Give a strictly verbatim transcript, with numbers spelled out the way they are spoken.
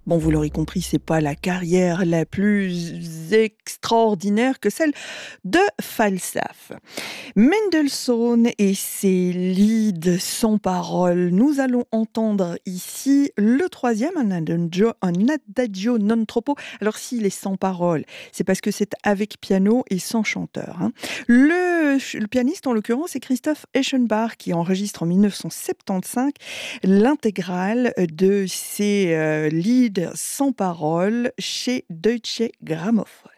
Bon, vous l'aurez compris, c'est pas la carrière la plus extraordinaire que celle de Falstaff. Mendelssohn et ses lieds sans parole. Nous allons entendre ici le troisième, un adagio, un adagio non troppo. Alors s'il est sans parole, c'est parce que c'est avec piano et sans chanteur, hein. Le, le pianiste, en l'occurrence, c'est Christoph Eschenbach qui enregistre en dix-neuf cent soixante-quinze l'intégrale de ses euh, lieds sans parole chez Deutsche Grammophon.